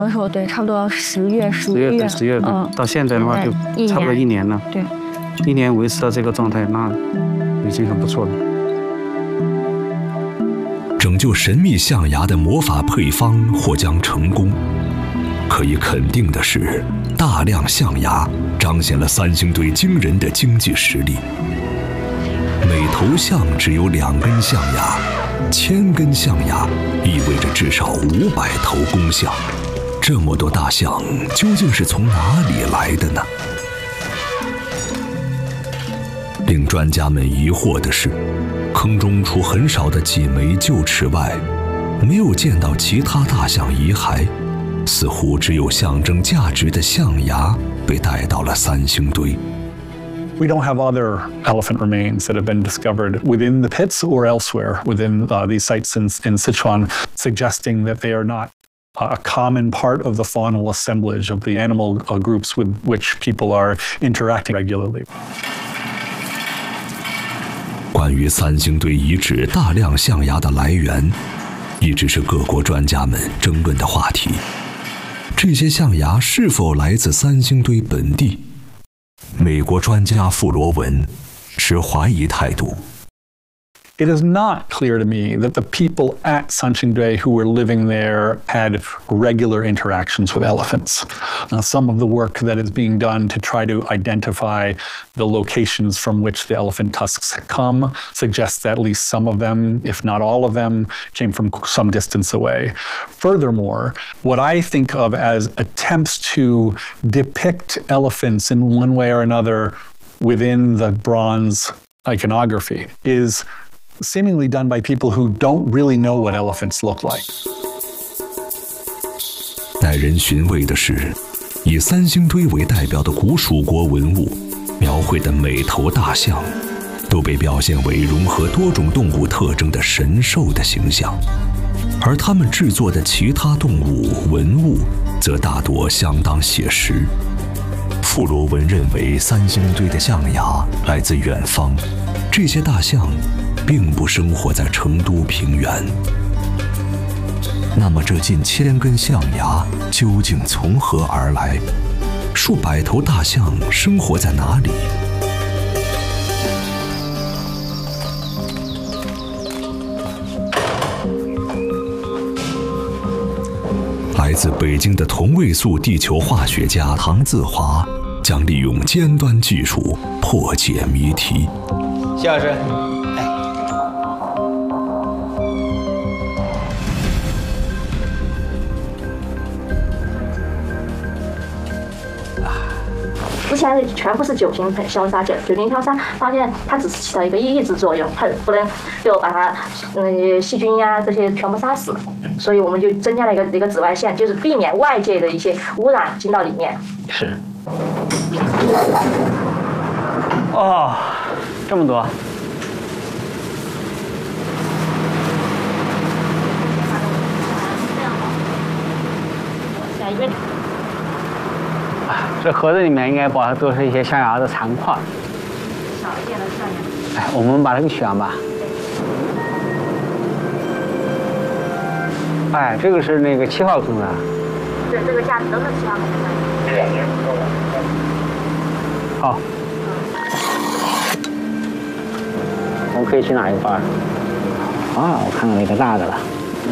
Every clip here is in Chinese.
那时候对，差不多10月份， 到现在的话就差不多1年了。 对 ，1年维持到这个状态，那已经很不错了。 拯救神秘象牙的魔法配方或将成功。可以肯定的是，大量象牙彰显了三星堆惊人的经济实力。每头象只有2根象牙，1000根象牙意味着至少500头公象。这么多大象究竟是从哪里来的呢？令专家们疑惑的是，坑中除很少的几枚臼齿外，没有见到其他大象遗骸，似乎只有象征价值的象牙被带到了三星堆。 We don't have other elephant remains that have been discovered within the pits or elsewhere within these sites in Sichuan, suggesting that they are not a common part of the faunal assemblage of the animal groups with which people are interacting regularly. 关于三星堆遗址大量象牙的来源，一直是各国专家们争论的话题。这些象牙是否来自三星堆本地？美国专家傅罗文持怀疑态度。 It is not clear to me that the people at Sanxingdui who were living there had regular interactions with elephants. Some of the work that is being done to try to identify the locations from which the elephant tusks come suggests that at least some of them, if not all of them, came from some distance away. Furthermore, what I think of as attempts to depict elephants in one way or another within the bronze iconography is seemingly done by people who don't really know what elephants look like. 耐人寻味的是，以三星堆为代表的古蜀国文物描绘的每头大象，都被表现为融合多种动物特征的神兽的形象，而他们制作的其他动物文物，则大多相当写实。傅罗文认为，三星堆的象牙来自远方，这些大象并不生活在成都平原。那么这近1000根象牙究竟从何而来？数百头大象生活在哪里？来自北京的同位素地球化学家唐自华将利用尖端技术破解谜题。 谢老师， 之前的全部是酒精消杀酒精消杀，发现它只是起到一个抑制作用，它不能就把它细菌呀这些全部杀死，所以我们就增加了一个紫外线，就是避免外界的一些污染进到里面。 是。哦，这么多。 下一个。 这盒子里面应该包的都是一些象牙的残块。 少一点的象牙。 哎，我们把它给取完吧。哎，这个是那个7号坑的。 对，这个架子都是7号坑的。 好。我们可以去哪一块？啊，我看到那个大的了。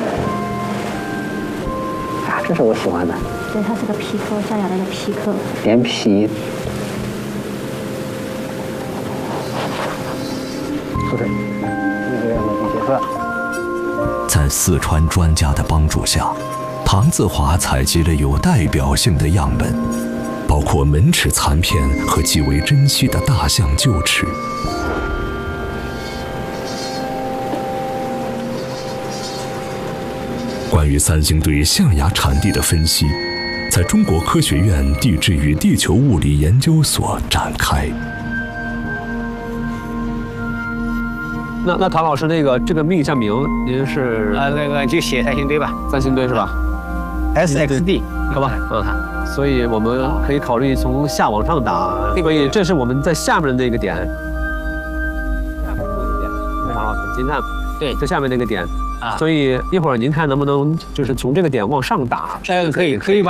啊，这是我喜欢的。 对，它是个皮克，象牙的一个皮克。 连皮。不对，那个没结合。 在四川专家的帮助下，唐自华采集了有代表性的样本，包括门齿残片和极为珍稀的大象臼齿。关于三星堆象牙产地的分析，在中国科学院地质与地球物理研究所展开。 那唐老师，这个命相名您是那个就写三星堆吧， 三星堆是吧 ？SXD， 好吧，所以我们可以考虑从下往上打，所以这是我们在下面的那个点。唐老师，您看， 对， 这下面那个点， 所以一会儿您看能不能就是从这个点往上打？ 可以把